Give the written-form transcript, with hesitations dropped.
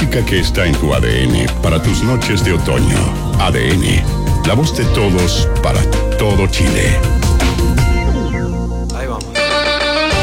música que está en tu ADN para tus noches de otoño. ADN, la voz de todos para todo Chile.